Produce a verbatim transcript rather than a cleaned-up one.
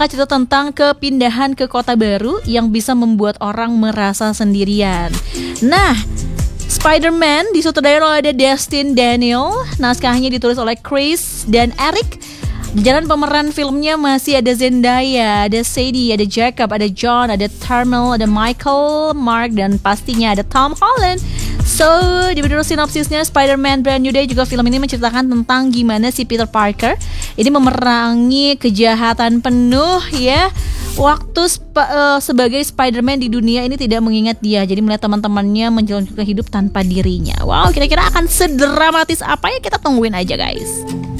mengangkat cerita tentang kepindahan ke kota baru yang bisa membuat orang merasa sendirian. Nah, Spider-Man disutradarai oleh Destin Daniel, naskahnya ditulis oleh Chris dan Eric. Jalan pemeran filmnya masih ada Zendaya, ada Sadie, ada Jacob, ada John, ada Thamel, ada Michael, Mark, dan pastinya ada Tom Holland. So, di menurut sinopsisnya, Spider-Man Brand New Day juga film ini menceritakan tentang gimana si Peter Parker ini memerangi kejahatan penuh ya. Waktu sp- uh, sebagai Spider-Man di dunia ini tidak mengingat dia, jadi melihat teman-temannya menjalankan hidup tanpa dirinya. Wow, kira-kira akan sedramatis apa ya? Kita tungguin aja guys.